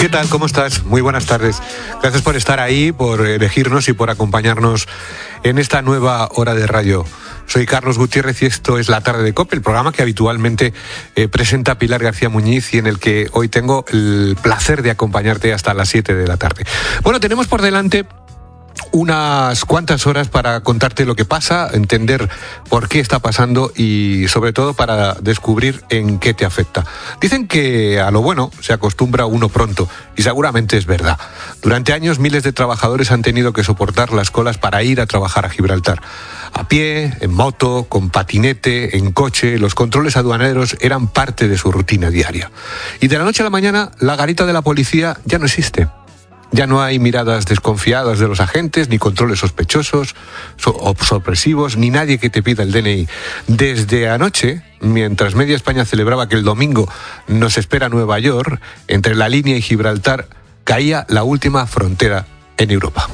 ¿Qué tal? ¿Cómo estás? Muy buenas tardes. Gracias por estar ahí, por elegirnos y por acompañarnos en esta nueva hora de radio. Soy Carlos Gutiérrez y esto es La Tarde de COPE, el programa que habitualmente presenta Pilar García Muñiz y en el que hoy tengo el placer de acompañarte hasta las 7 de la tarde. Bueno, tenemos por delante unas cuantas horas para contarte lo que pasa, entender por qué está pasando y sobre todo para descubrir en qué te afecta. Dicen que a lo bueno se acostumbra uno pronto y seguramente es verdad. Durante años miles de trabajadores han tenido que soportar las colas para ir a trabajar a Gibraltar. A pie, en moto, con patinete, en coche, los controles aduaneros eran parte de su rutina diaria. Y de la noche a la mañana la garita de la policía ya no existe. Ya no hay miradas desconfiadas de los agentes, ni controles sospechosos o sorpresivos, ni nadie que te pida el DNI. Desde anoche, mientras media España celebraba que el domingo nos espera Nueva York, entre la línea y Gibraltar caía la última frontera en Europa.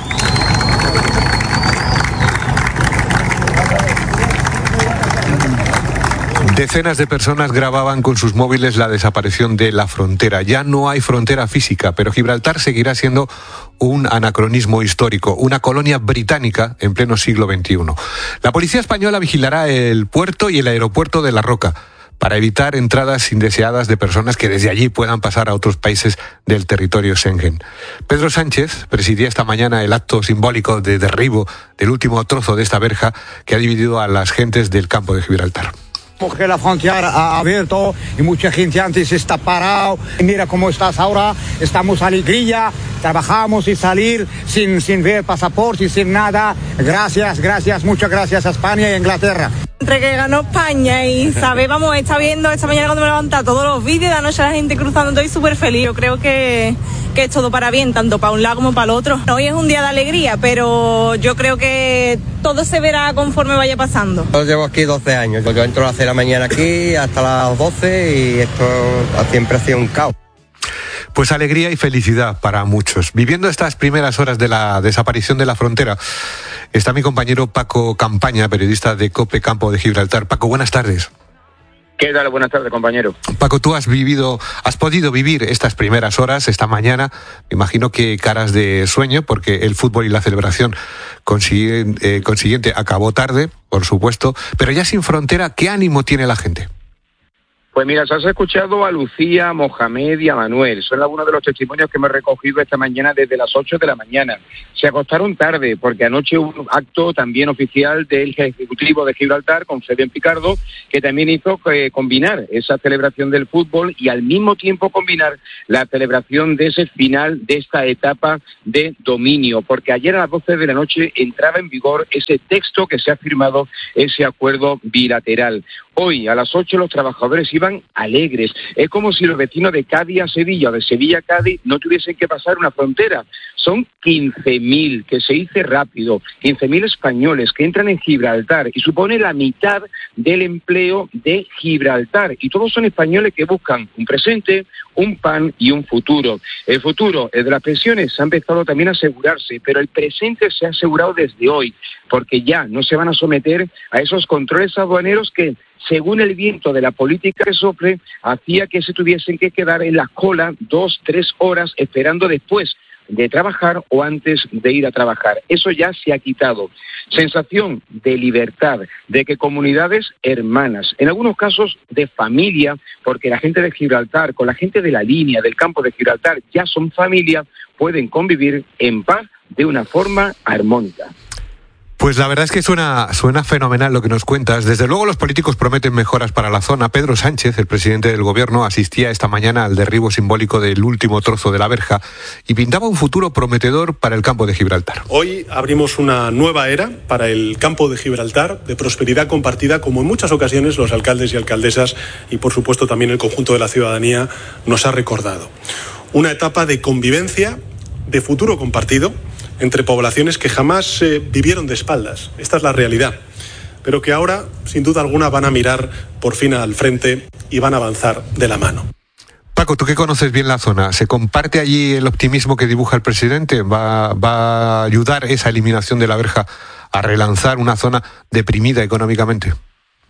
Decenas de personas grababan con sus móviles la desaparición de la frontera. Ya no hay frontera física, pero Gibraltar seguirá siendo un anacronismo histórico, una colonia británica en pleno siglo XXI. La policía española vigilará el puerto y el aeropuerto de La Roca para evitar entradas indeseadas de personas que desde allí puedan pasar a otros países del territorio Schengen. Pedro Sánchez presidía esta mañana el acto simbólico de derribo del último trozo de esta verja que ha dividido a las gentes del campo de Gibraltar. Porque la frontera ha abierto y mucha gente antes está parado. Mira cómo estás ahora, estamos alegría, trabajamos y salir sin ver pasaporte y sin nada. Gracias, muchas gracias a España y a Inglaterra. Entre que ganó España y está viendo esta mañana cuando me levanta todos los vídeos de anoche la gente cruzando, estoy súper feliz. Yo creo que es todo para bien, tanto para un lado como para el otro. Hoy es un día de alegría, pero yo creo que todo se verá conforme vaya pasando. Yo llevo aquí 12 años, yo entro a las 6 de la mañana aquí hasta las 12 y esto siempre ha sido un caos. Pues alegría y felicidad para muchos. Viviendo estas primeras horas de la desaparición de la frontera, está mi compañero Paco Campaña, periodista de COPE Campo de Gibraltar. Paco, buenas tardes. ¿Qué tal? Buenas tardes, compañero. Paco, tú has podido vivir estas primeras horas, esta mañana, me imagino que caras de sueño, porque el fútbol y la celebración consiguiente acabó tarde, por supuesto, pero ya sin frontera, ¿qué ánimo tiene la gente? Pues mira, has escuchado a Lucía, a Mohamed y a Manuel. Son algunos de los testimonios que hemos recogido esta mañana desde las 8 de la mañana. Se acostaron tarde porque anoche hubo un acto también oficial del Ejecutivo de Gibraltar con sede en Picardo, que también hizo combinar esa celebración del fútbol y al mismo tiempo combinar la celebración de ese final de esta etapa de dominio, porque ayer a las 12 de la noche entraba en vigor ese texto que se ha firmado, ese acuerdo bilateral. Hoy, a las 8, los trabajadores iban alegres. Es como si los vecinos de Cádiz a Sevilla o de Sevilla a Cádiz no tuviesen que pasar una frontera. Son 15.000, que se dice rápido, 15.000 españoles que entran en Gibraltar y supone la mitad del empleo de Gibraltar. Y todos son españoles que buscan un presente, un pan y un futuro. El futuro, el de las pensiones, ha empezado también a asegurarse, pero el presente se ha asegurado desde hoy, porque ya no se van a someter a esos controles aduaneros que, según el viento de la política que sopre, hacía que se tuviesen que quedar en la cola 2-3 horas esperando después de trabajar o antes de ir a trabajar. Eso ya se ha quitado. Sensación de libertad, de que comunidades hermanas, en algunos casos de familia, porque la gente de Gibraltar con la gente de la línea del campo de Gibraltar ya son familia, pueden convivir en paz de una forma armónica. Pues la verdad es que suena fenomenal lo que nos cuentas. Desde luego los políticos prometen mejoras para la zona. Pedro Sánchez, el presidente del gobierno, asistía esta mañana al derribo simbólico del último trozo de la verja y pintaba un futuro prometedor para el campo de Gibraltar. Hoy abrimos una nueva era para el campo de Gibraltar, de prosperidad compartida, como en muchas ocasiones los alcaldes y alcaldesas y por supuesto también el conjunto de la ciudadanía nos ha recordado. Una etapa de convivencia, de futuro compartido, entre poblaciones que jamás vivieron de espaldas. Esta es la realidad. Pero que ahora, sin duda alguna, van a mirar por fin al frente y van a avanzar de la mano. Paco, tú que conoces bien la zona, ¿se comparte allí el optimismo que dibuja el presidente? ¿Va a ayudar esa eliminación de la verja a relanzar una zona deprimida económicamente?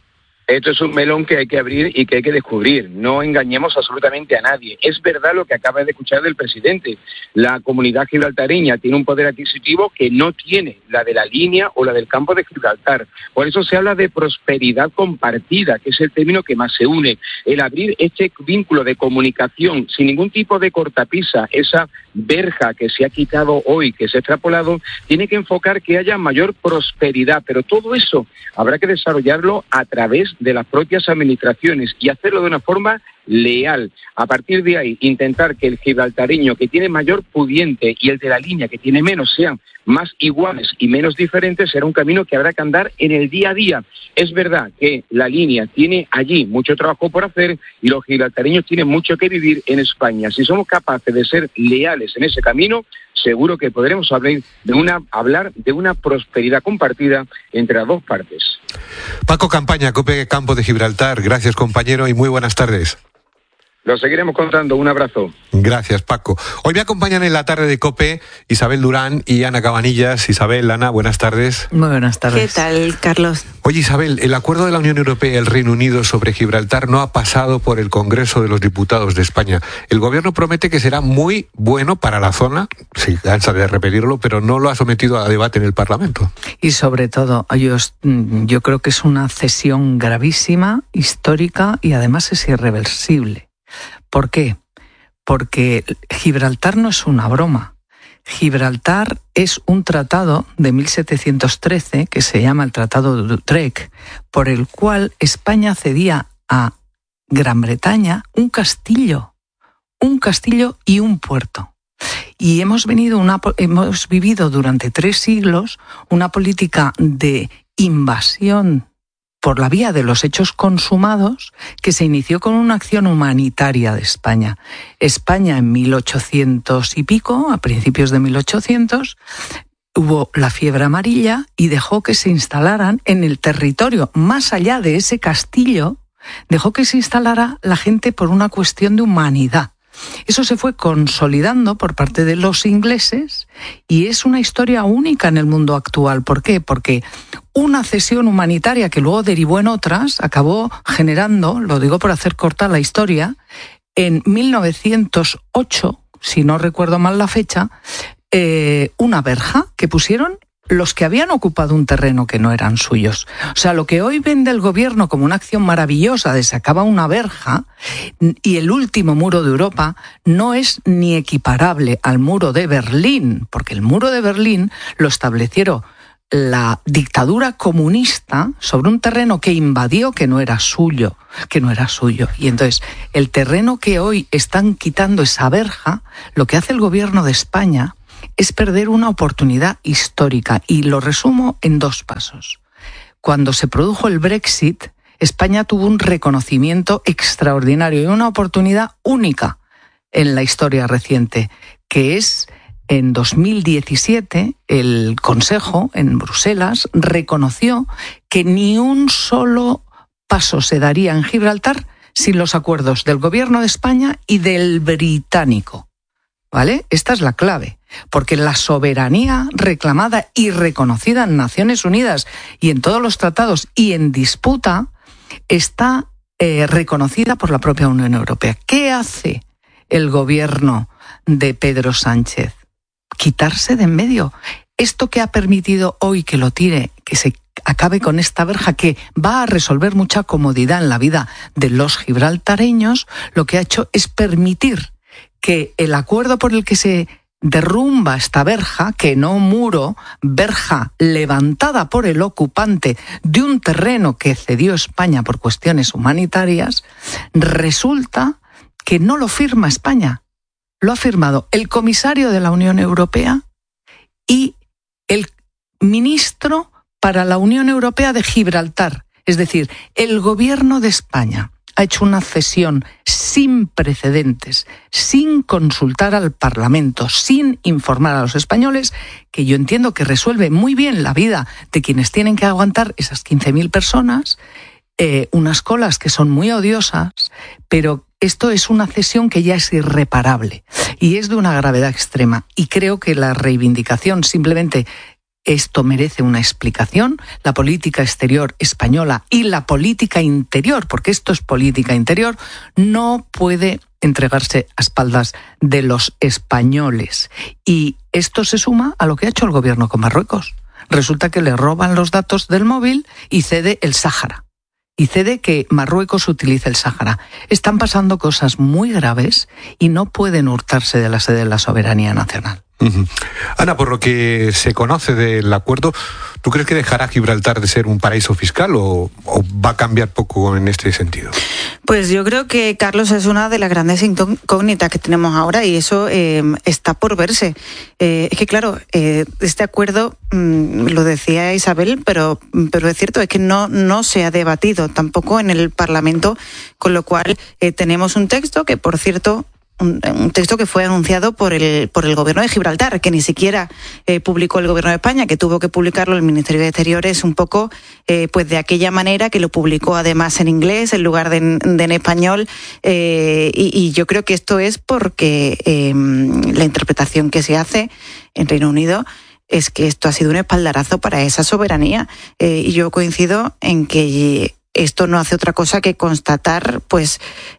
Esto es un melón que hay que abrir y que hay que descubrir. No engañemos absolutamente a nadie. Es verdad lo que acaba de escuchar del presidente. La comunidad gibraltareña tiene un poder adquisitivo que no tiene la de la línea o la del campo de Gibraltar. Por eso se habla de prosperidad compartida, que es el término que más se une. El abrir este vínculo de comunicación sin ningún tipo de cortapisa, esa verja que se ha quitado hoy, que se ha extrapolado, tiene que enfocar que haya mayor prosperidad. Pero todo eso habrá que desarrollarlo a través de las propias administraciones y hacerlo de una forma leal. A partir de ahí, intentar que el gibraltareño que tiene mayor pudiente y el de la línea que tiene menos sean más iguales y menos diferentes, será un camino que habrá que andar en el día a día. Es verdad que la línea tiene allí mucho trabajo por hacer y los gibraltareños tienen mucho que vivir en España. Si somos capaces de ser leales en ese camino, seguro que podremos hablar de una prosperidad compartida entre las dos partes. Paco Campaña, COPE Campo de Gibraltar. Gracias, compañero, y muy buenas tardes. Lo seguiremos contando. Un abrazo. Gracias, Paco. Hoy me acompañan en la tarde de COPE Isabel Durán y Ana Cabanillas. Isabel, Ana, buenas tardes. Muy buenas tardes. ¿Qué tal, Carlos? Oye, Isabel, el acuerdo de la Unión Europea y el Reino Unido sobre Gibraltar no ha pasado por el Congreso de los Diputados de España. El gobierno promete que será muy bueno para la zona, se cansa de repetirlo, pero no lo ha sometido a debate en el Parlamento. Y sobre todo, yo creo que es una cesión gravísima, histórica y además es irreversible. ¿Por qué? Porque Gibraltar no es una broma. Gibraltar es un tratado de 1713 que se llama el Tratado de Utrecht, por el cual España cedía a Gran Bretaña un castillo y un puerto. Y hemos vivido durante 3 siglos una política de invasión por la vía de los hechos consumados, que se inició con una acción humanitaria de España. España en 1800 y pico, a principios de 1800, hubo la fiebre amarilla y dejó que se instalaran en el territorio, más allá de ese castillo, dejó que se instalara la gente por una cuestión de humanidad. Eso se fue consolidando por parte de los ingleses y es una historia única en el mundo actual. ¿Por qué? Porque una cesión humanitaria que luego derivó en otras acabó generando, lo digo por hacer corta la historia, en 1908, si no recuerdo mal la fecha, una verja que pusieron los que habían ocupado un terreno que no eran suyos. O sea, lo que hoy vende el gobierno como una acción maravillosa de se acaba una verja y el último muro de Europa no es ni equiparable al muro de Berlín, porque el muro de Berlín lo establecieron la dictadura comunista sobre un terreno que invadió que no era suyo. Y entonces, el terreno que hoy están quitando esa verja, lo que hace el gobierno de España es perder una oportunidad histórica, y lo resumo en 2 pasos. Cuando se produjo el Brexit, España tuvo un reconocimiento extraordinario y una oportunidad única en la historia reciente, que es en 2017 el Consejo en Bruselas reconoció que ni un solo paso se daría en Gibraltar sin los acuerdos del gobierno de España y del británico. ¿Vale? Esta es la clave, porque la soberanía reclamada y reconocida en Naciones Unidas y en todos los tratados y en disputa está reconocida por la propia Unión Europea. ¿Qué hace el gobierno de Pedro Sánchez? Quitarse de en medio. Esto que ha permitido hoy que lo tire, que se acabe con esta verja que va a resolver mucha comodidad en la vida de los gibraltareños, lo que ha hecho es permitir que el acuerdo por el que se derrumba esta verja, que no muro, verja levantada por el ocupante de un terreno que cedió España por cuestiones humanitarias, resulta que no lo firma España. Lo ha firmado el comisario de la Unión Europea y el ministro para la Unión Europea de Gibraltar. Es decir, el gobierno de España ha hecho una cesión sin precedentes, sin consultar al Parlamento, sin informar a los españoles, que yo entiendo que resuelve muy bien la vida de quienes tienen que aguantar esas 15.000 personas, unas colas que son muy odiosas, pero esto es una cesión que ya es irreparable y es de una gravedad extrema. Y creo que la reivindicación simplemente Esto merece una explicación. La política exterior española y la política interior, porque esto es política interior, no puede entregarse a espaldas de los españoles. Y esto se suma a lo que ha hecho el gobierno con Marruecos. Resulta que le roban los datos del móvil y cede el Sáhara. Y cede que Marruecos utilice el Sáhara. Están pasando cosas muy graves y no pueden hurtarse de la sede de la soberanía nacional. Ana, por lo que se conoce del acuerdo, ¿tú crees que dejará Gibraltar de ser un paraíso fiscal o va a cambiar poco en este sentido? Pues yo creo que, Carlos, es una de las grandes incógnitas que tenemos ahora y eso está por verse. Es que, claro, este acuerdo, lo decía Isabel, pero es cierto, es que no se ha debatido tampoco en el Parlamento, con lo cual tenemos un texto que, por cierto, un texto que fue anunciado por el gobierno de Gibraltar, que ni siquiera publicó el gobierno de España, que tuvo que publicarlo el Ministerio de Exteriores un poco pues de aquella manera, que lo publicó además en inglés en lugar de en español, y yo creo que esto es porque la interpretación que se hace en Reino Unido es que esto ha sido un espaldarazo para esa soberanía, y yo coincido en que esto no hace otra cosa que constatar pues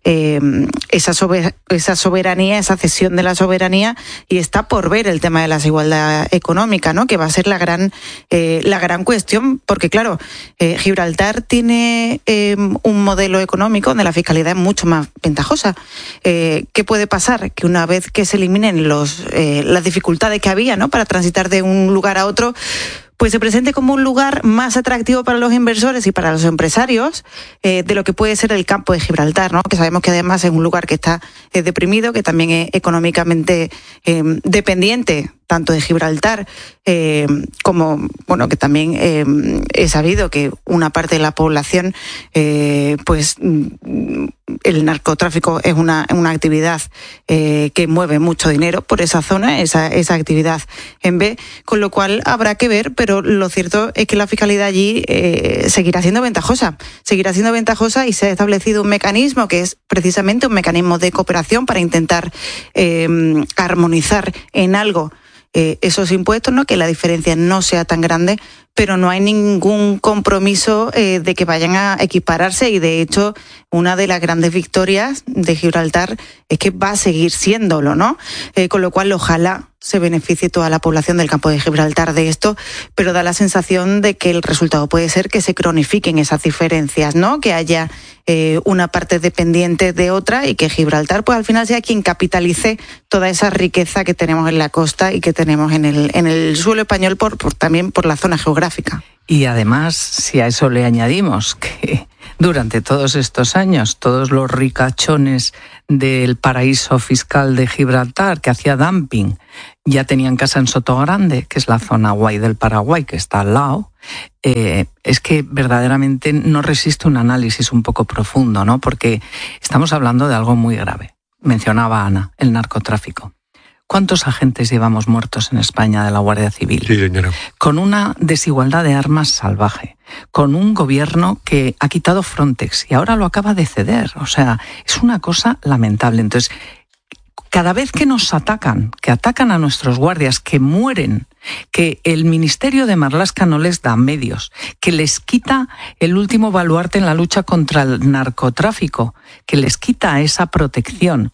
esa soberanía, esa cesión de la soberanía, y está por ver el tema de la desigualdad económica, ¿no? Que va a ser la gran cuestión, porque claro, Gibraltar tiene un modelo económico donde la fiscalidad es mucho más ventajosa. ¿Qué puede pasar? Que una vez que se eliminen las dificultades que había, ¿no?, para transitar de un lugar a otro, pues se presente como un lugar más atractivo para los inversores y para los empresarios de lo que puede ser el campo de Gibraltar, ¿no? Que sabemos que además es un lugar que está deprimido, que también es económicamente dependiente tanto de Gibraltar como, bueno, que también he sabido que una parte de la población, pues el narcotráfico es una actividad que mueve mucho dinero por esa zona, esa actividad en B, con lo cual habrá que ver, pero lo cierto es que la fiscalidad allí seguirá siendo ventajosa y se ha establecido un mecanismo que es precisamente un mecanismo de cooperación para intentar armonizar en algo esos impuestos, ¿no?, que la diferencia no sea tan grande, pero no hay ningún compromiso de que vayan a equipararse, y de hecho una de las grandes victorias de Gibraltar es que va a seguir siéndolo, ¿no? Con lo cual ojalá se beneficie toda la población del campo de Gibraltar de esto, pero da la sensación de que el resultado puede ser que se cronifiquen esas diferencias, ¿no? Que haya una parte dependiente de otra y que Gibraltar pues al final sea quien capitalice toda esa riqueza que tenemos en la costa y que tenemos en el suelo español también por la zona geográfica. Y además, si a eso le añadimos que durante todos estos años todos los ricachones del paraíso fiscal de Gibraltar, que hacía dumping, ya tenían casa en Sotogrande, que es la zona guay del Paraguay, que está al lado, es que verdaderamente no resiste un análisis un poco profundo, ¿no? Porque estamos hablando de algo muy grave. Mencionaba Ana, el narcotráfico. ¿Cuántos agentes llevamos muertos en España de la Guardia Civil? Sí, señora. Con una desigualdad de armas salvaje, con un gobierno que ha quitado Frontex y ahora lo acaba de ceder. O sea, es una cosa lamentable. Entonces, cada vez que nos atacan, que atacan a nuestros guardias, que mueren, que el Ministerio de Marlaska no les da medios, que les quita el último baluarte en la lucha contra el narcotráfico, que les quita esa protección,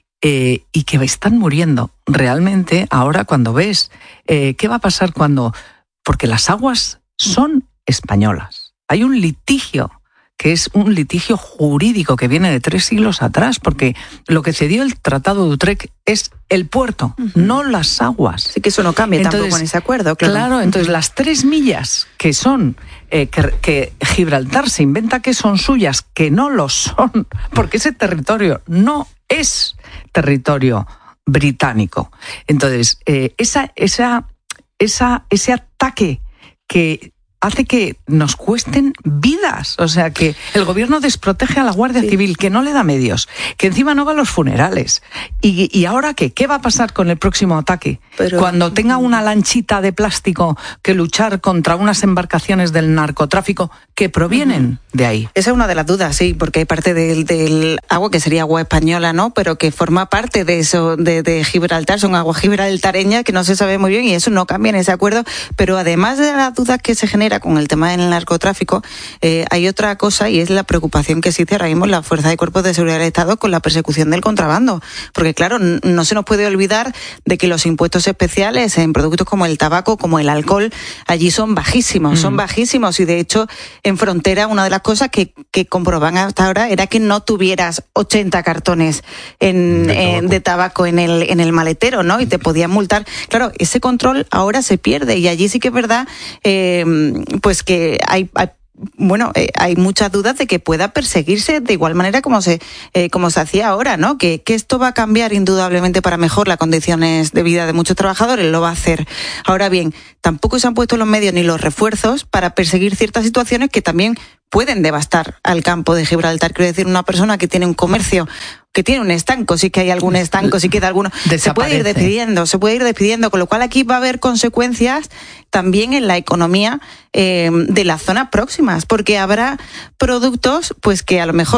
y que están muriendo. Realmente, ahora cuando ves, ¿qué va a pasar cuando...? Porque las aguas son españolas. Hay un litigio, que es un litigio jurídico que viene de 3 siglos atrás, porque lo que cedió el Tratado de Utrecht es el puerto, no las aguas. Sí, que eso no cambia tampoco en ese acuerdo, claro. Claro, entonces las 3 millas que son, que Gibraltar se inventa que son suyas, que no lo son, porque ese territorio no es territorio británico. Entonces, ese ataque que hace que nos cuesten vidas. O sea, que el gobierno desprotege a la Guardia Civil, que no le da medios, que encima no va a los funerales. ¿Y ahora qué? ¿Qué va a pasar con el próximo ataque? Cuando tenga una lanchita de plástico que luchar contra unas embarcaciones del narcotráfico que provienen de ahí. Esa es una de las dudas, sí, porque hay parte del agua que sería agua española, ¿no? Pero que forma parte de eso, de Gibraltar, son aguas gibraltareñas que no se sabe muy bien y eso no cambia en ese acuerdo. Pero además de las dudas que se genera con el tema del narcotráfico, hay otra cosa y es la preocupación que existe ahora mismo en las fuerzas y cuerpos de seguridad del Estado con la persecución del contrabando. Porque claro, no se nos puede olvidar de que los impuestos especiales en productos como el tabaco, como el alcohol, allí son bajísimos, y de hecho en frontera una de las cosas que comproban hasta ahora era que no tuvieras 80 cartones de tabaco en el maletero, ¿no? Y te podían multar. Claro, ese control ahora se pierde y allí sí que es verdad pues que hay muchas dudas de que pueda perseguirse de igual manera como se hacía ahora, ¿no? Que esto va a cambiar indudablemente para mejor las condiciones de vida de muchos trabajadores, lo va a hacer. Ahora bien, tampoco se han puesto los medios ni los refuerzos para perseguir ciertas situaciones que también pueden devastar al campo de Gibraltar. Quiero decir, una persona que tiene un comercio, que tiene un estanco, sí que hay algún estanco, sí queda alguno, se puede ir despidiendo, con lo cual aquí va a haber consecuencias también en la economía de las zonas próximas, porque habrá productos pues que a lo mejor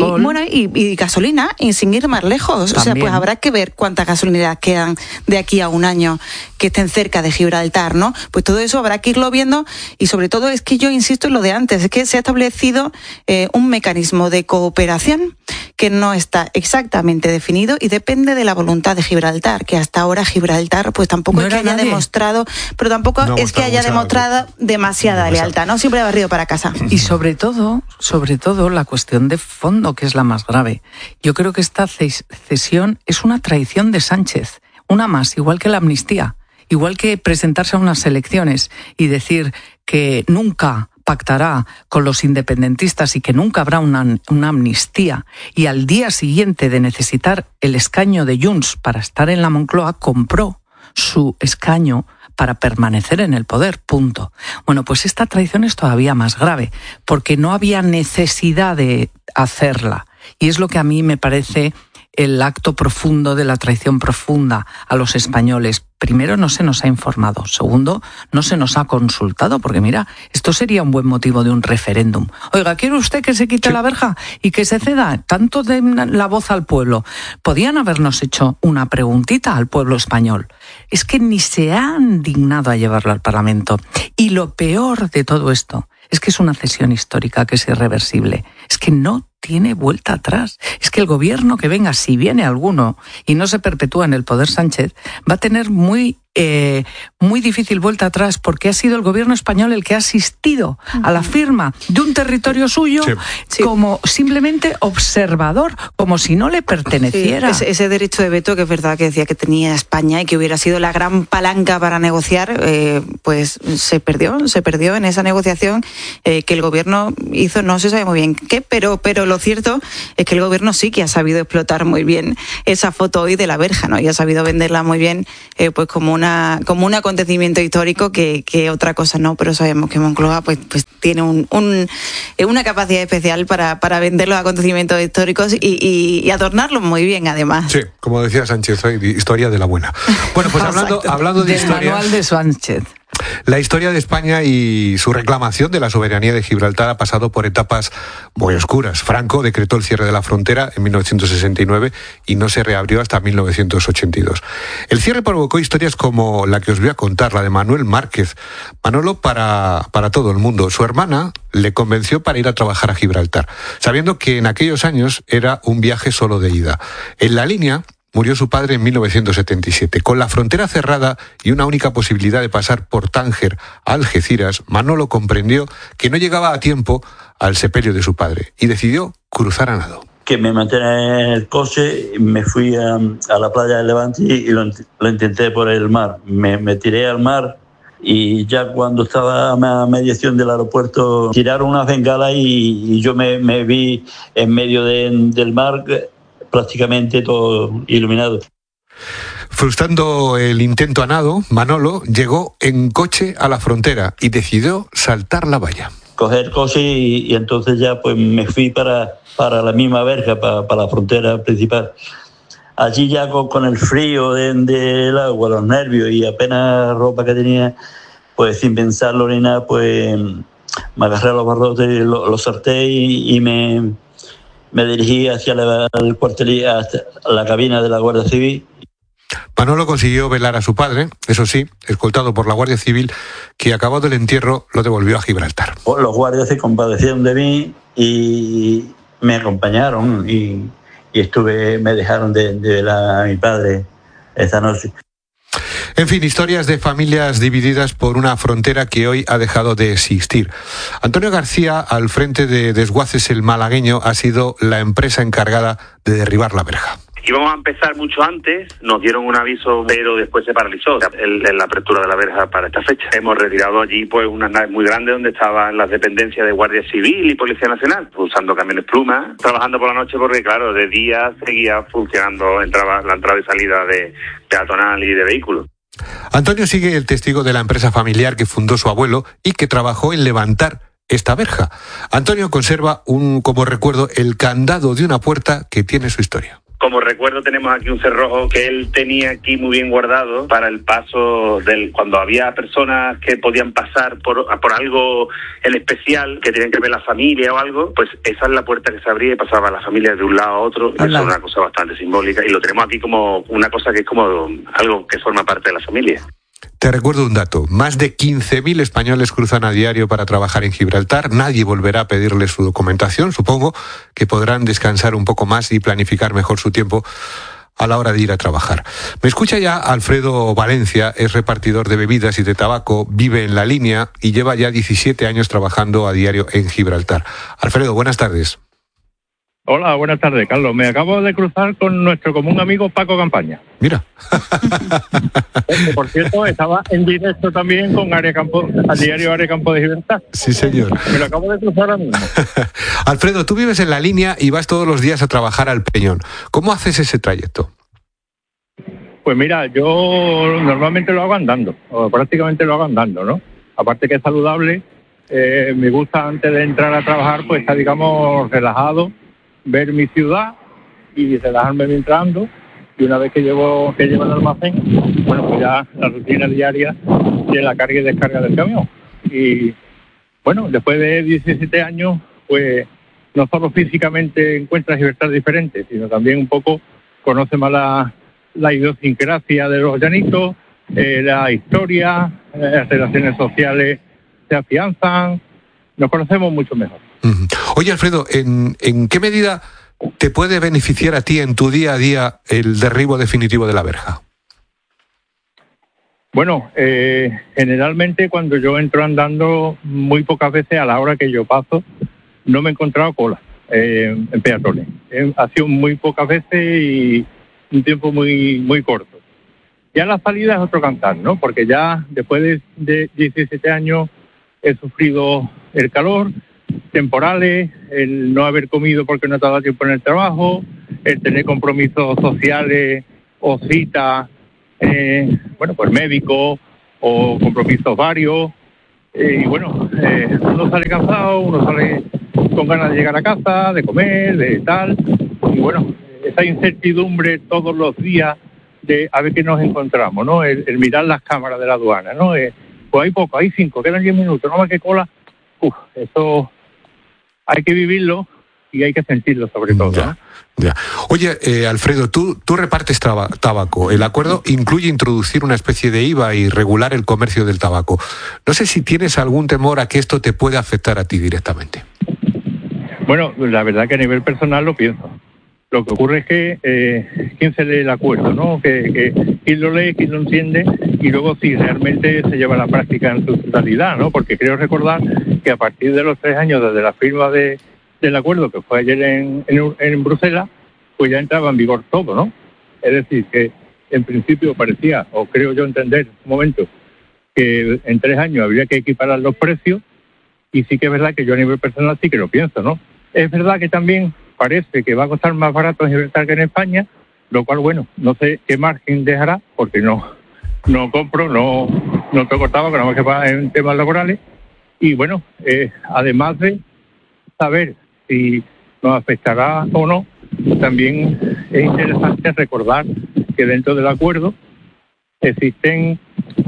y gasolina, y sin ir más lejos. También. O sea, pues habrá que ver cuántas gasolineras quedan de aquí a un año que estén cerca de Gibraltar, ¿no? Pues todo eso habrá que irlo viendo y sobre todo es que yo insisto en lo de antes, es que se ha establecido un mecanismo de cooperación que no está exactamente definido y depende de la voluntad de Gibraltar, que hasta ahora Gibraltar pues tampoco es que haya demostrado, pero tampoco es que haya demostrado demasiada lealtad, ¿no? Siempre ha barrido para casa. Y sobre todo la cuestión de fondo, que es la más grave. Yo creo que esta cesión es una traición de Sánchez, una más, igual que la amnistía, igual que presentarse a unas elecciones y decir que nunca pactará con los independentistas y que nunca habrá una amnistía, y al día siguiente de necesitar el escaño de Junts para estar en la Moncloa, compró su escaño para permanecer en el poder, punto. Bueno, pues esta traición es todavía más grave, porque no había necesidad de hacerla, y es lo que a mí me parece el acto profundo de la traición profunda a los españoles. Primero, no se nos ha informado. Segundo, no se nos ha consultado, porque mira, esto sería un buen motivo de un referéndum. Oiga, ¿quiere usted que se quite la verja y que se ceda tanto de la voz al pueblo? Podían habernos hecho una preguntita al pueblo español. Es que ni se han dignado a llevarlo al Parlamento. Y lo peor de todo esto es que es una cesión histórica que es irreversible. Es que no tiene vuelta atrás. Es que el gobierno que venga, si viene alguno y no se perpetúa en el poder Sánchez, va a tener muy difícil vuelta atrás, porque ha sido el gobierno español el que ha asistido a la firma de un territorio suyo como simplemente observador, como si no le perteneciera. Sí, ese derecho de veto, que es verdad que decía que tenía España y que hubiera sido la gran palanca para negociar, pues se perdió en esa negociación que el gobierno hizo, no se sabe muy bien qué, pero lo cierto es que el gobierno sí que ha sabido explotar muy bien esa foto hoy de la verja, ¿no? Y ha sabido venderla muy bien, pues como un acontecimiento histórico que otra cosa no, pero sabemos que Moncloa pues tiene una capacidad especial para vender los acontecimientos históricos y adornarlos muy bien, además. Sí, como decía Sánchez, historia de la buena. Bueno, pues hablando de historia, manual de Sánchez. La historia de España y su reclamación de la soberanía de Gibraltar ha pasado por etapas muy oscuras. Franco decretó el cierre de la frontera en 1969 y no se reabrió hasta 1982. El cierre provocó historias como la que os voy a contar, la de Manuel Márquez. Manolo para todo el mundo. Su hermana le convenció para ir a trabajar a Gibraltar, sabiendo que en aquellos años era un viaje solo de ida. En la línea murió su padre en 1977. Con la frontera cerrada y una única posibilidad de pasar por Tánger a Algeciras, Manolo comprendió que no llegaba a tiempo al sepelio de su padre y decidió cruzar a nado. Que me mantenía en el coche, me fui a la playa de Levante y lo intenté por el mar. Me tiré al mar y ya cuando estaba a mediación del aeropuerto tiraron una bengala y yo me vi en medio del mar, prácticamente todo iluminado. Frustrando el intento a nado, Manolo llegó en coche a la frontera y decidió saltar la valla. Coger coche y entonces ya pues me fui para la misma verja, para la frontera principal. Allí ya con el frío del agua, los nervios y apenas ropa que tenía, pues sin pensarlo ni nada, pues me agarré a los barrotes, los salté y me dirigí hacia el cuartel, hasta la cabina de la Guardia Civil. Manolo consiguió velar a su padre, eso sí, escoltado por la Guardia Civil, que acabado el entierro lo devolvió a Gibraltar. Los guardias se compadecieron de mí y me acompañaron y me dejaron de velar a mi padre esta noche. En fin, historias de familias divididas por una frontera que hoy ha dejado de existir. Antonio García, al frente de Desguaces el Malagueño, ha sido la empresa encargada de derribar la verja. Íbamos a empezar mucho antes, nos dieron un aviso, pero después se paralizó la apertura de la verja para esta fecha. Hemos retirado allí pues unas naves muy grandes donde estaban las dependencias de Guardia Civil y Policía Nacional, usando camiones plumas, trabajando por la noche porque claro, de día seguía funcionando la entrada y salida de peatonal y de vehículos. Antonio sigue el testigo de la empresa familiar que fundó su abuelo y que trabajó en levantar esta verja. Antonio conserva como recuerdo el candado de una puerta que tiene su historia. Como recuerdo tenemos aquí un cerrojo que él tenía aquí muy bien guardado para el paso cuando había personas que podían pasar por algo en especial, que tenían que ver la familia o algo, pues esa es la puerta que se abría y pasaba la familia de un lado a otro. Eso es una cosa bastante simbólica y lo tenemos aquí como una cosa que es como algo que forma parte de la familia. Te recuerdo un dato, más de 15.000 españoles cruzan a diario para trabajar en Gibraltar, nadie volverá a pedirles su documentación, supongo que podrán descansar un poco más y planificar mejor su tiempo a la hora de ir a trabajar. Me escucha ya Alfredo Valencia, es repartidor de bebidas y de tabaco, vive en la línea y lleva ya 17 años trabajando a diario en Gibraltar. Alfredo, buenas tardes. Hola, buenas tardes, Carlos. Me acabo de cruzar con nuestro común amigo Paco Campaña. Mira. Por cierto, estaba en directo también con al diario Área Campo de Gibraltar. Sí, señor. Me lo acabo de cruzar ahora mismo. Alfredo, tú vives en la línea y vas todos los días a trabajar al Peñón. ¿Cómo haces ese trayecto? Pues mira, yo normalmente lo hago andando, o prácticamente lo hago andando, ¿no? Aparte que es saludable, me gusta antes de entrar a trabajar, pues estar, digamos, relajado, ver mi ciudad y relajarme mientras ando, y una vez que llevo el almacén, bueno, pues ya la rutina diaria de la carga y descarga del camión. Y bueno, después de 17 años, pues no solo físicamente encuentras Gibraltar diferente, sino también un poco conoce más la idiosincrasia de los llanitos, la historia, las relaciones sociales se afianzan, nos conocemos mucho mejor. Oye, Alfredo, ¿en qué medida te puede beneficiar a ti en tu día a día el derribo definitivo de la verja? Bueno, generalmente cuando yo entro andando, muy pocas veces a la hora que yo paso, no me he encontrado cola en peatones. Ha sido muy pocas veces y un tiempo muy, muy corto. Ya la salida es otro cantar, ¿no? Porque ya después de 17 años he sufrido el calor, temporales, el no haber comido porque no te ha dado tiempo en el trabajo, el tener compromisos sociales o citas, pues médicos o compromisos varios, y bueno, uno sale cansado, uno sale con ganas de llegar a casa, de comer, de tal, y bueno, esa incertidumbre todos los días de a ver qué nos encontramos, ¿no? El mirar las cámaras de la aduana, ¿no? Pues hay poco, hay 5, quedan 10 minutos, no más que cola. Eso hay que vivirlo y hay que sentirlo sobre todo, ¿no? Ya. Oye, Alfredo, tú repartes tabaco. El acuerdo incluye introducir una especie de IVA y regular el comercio del tabaco. No sé si tienes algún temor a que esto te pueda afectar a ti directamente. Bueno, la verdad que a nivel personal lo pienso. Lo que ocurre es que quién se lee el acuerdo, ¿no? Que quién lo lee, quién lo entiende, y luego si realmente se lleva a la práctica en su totalidad, ¿no? Porque creo recordar que a partir de los 3 años desde la firma del acuerdo, que fue ayer en Bruselas, pues ya entraba en vigor todo, ¿no? Es decir, que en principio parecía, o creo yo entender en un momento, que en 3 años habría que equiparar los precios, y sí que es verdad que yo a nivel personal sí que lo pienso, ¿no? Es verdad que también parece que va a costar más barato en Gibraltar que en España, lo cual, bueno, no sé qué margen dejará, porque no compro, no estoy cortado, que no me quepa en temas laborales. Y bueno, además de saber si nos afectará o no, también es interesante recordar que dentro del acuerdo existen,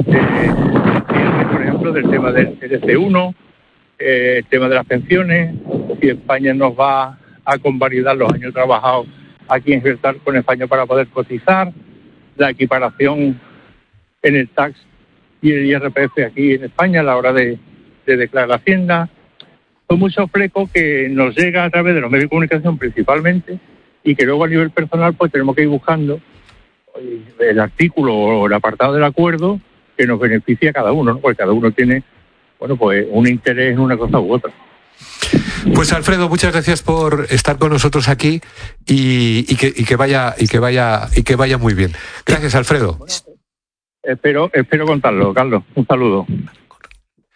por ejemplo, del tema del CDC1, el tema de las pensiones, si España nos va a convalidar los años trabajados aquí en Gibraltar con España para poder cotizar, la equiparación en el tax y el IRPF aquí en España a la hora de declarar Hacienda. Son muchos flecos que nos llega a través de los medios de comunicación principalmente, y que luego a nivel personal pues tenemos que ir buscando el artículo o el apartado del acuerdo que nos beneficie a cada uno, ¿no? Porque cada uno tiene, bueno, pues un interés en una cosa u otra. Pues Alfredo, muchas gracias por estar con nosotros aquí y que vaya muy bien. Gracias, Alfredo. Espero contarlo, Carlos. Un saludo.